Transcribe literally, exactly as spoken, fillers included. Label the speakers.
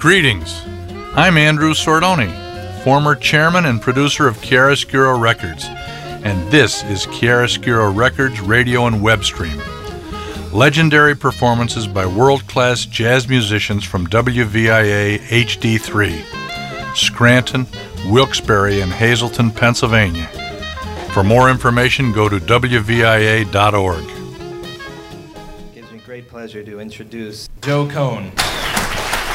Speaker 1: Greetings. I'm Andrew Sordoni, former chairman and producer of Chiaroscuro Records, and this is Chiaroscuro Records radio and web stream. Legendary performances by world-class jazz musicians from W V I A H D three, Scranton, Wilkes-Barre, and Hazleton, Pennsylvania. For more information, go to W V I A dot org.
Speaker 2: It gives me great pleasure to introduce Joe Cohn.